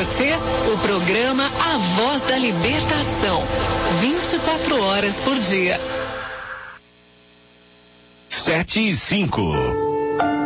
você, o programa A Voz da Libertação. 24 horas por dia. 7:05.